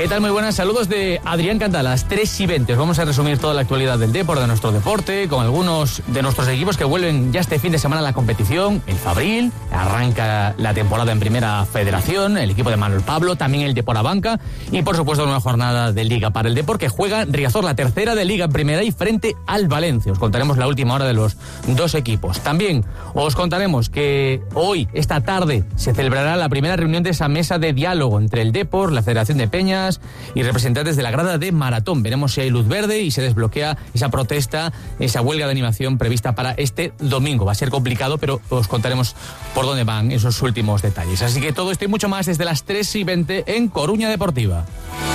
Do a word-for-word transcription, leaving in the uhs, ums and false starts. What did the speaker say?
¿Qué tal? Muy buenas, saludos de Adrián Canta, las tres y veinte. Os vamos a resumir toda la actualidad del deporte, de nuestro deporte, con algunos de nuestros equipos que vuelven ya este fin de semana a la competición. El Fabril, arranca la temporada en Primera Federación, el equipo de Manuel Pablo, también el Depor Abanca y por supuesto una jornada de Liga para el Depor que juega Riazor, la tercera de Liga en Primera y frente al Valencia. Os contaremos la última hora de los dos equipos. También os contaremos que hoy, esta tarde, se celebrará la primera reunión de esa mesa de diálogo entre el Depor, la Federación de Peñas y representantes de la grada de Maratón. Veremos si hay luz verde y se desbloquea esa protesta, esa huelga de animación prevista para este domingo. Va a ser complicado, pero os contaremos por dónde van esos últimos detalles. Así que todo esto y mucho más desde las tres y veinte en Coruña Deportiva.